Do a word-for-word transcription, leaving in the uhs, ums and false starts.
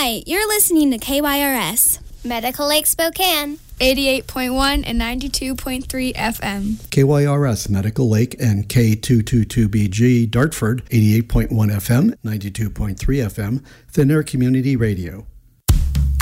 Hi, you're listening to K Y R S, Medical Lake Spokane, eighty-eight point one and ninety-two point three F M. K Y R S Medical Lake and K two twenty-two B G Dartford, eighty-eight point one F M, ninety-two point three F M, Thin Air Community Radio.